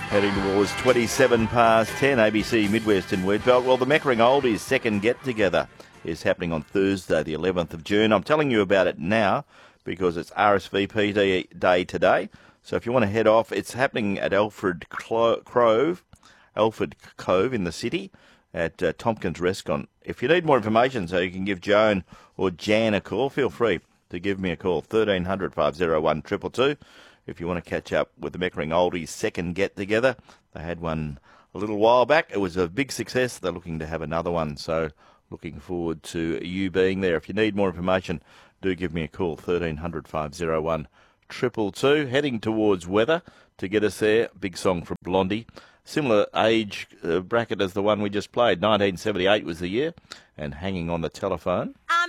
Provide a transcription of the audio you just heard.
Heading towards 27 past 10, ABC Midwest in Wheatbelt. Well, the Meckering Oldies second get-together is happening on Thursday, the 11th of June. I'm telling you about it now because it's RSVP day today. So if you want to head off, it's happening at Alfred Cove in the city at Tompkins Restaurant. If you need more information so you can give Joan or Jan a call, feel free to give me a call, 1300 501 222. If you want to catch up with the Meckering Oldies second get-together. They had one a little while back. It was a big success. They're looking to have another one, so looking forward to you being there. If you need more information, do give me a call, 1300 501 222. Heading towards weather to get us there. Big song from Blondie. Similar age bracket as the one we just played. 1978 was the year. And Hanging on the Telephone.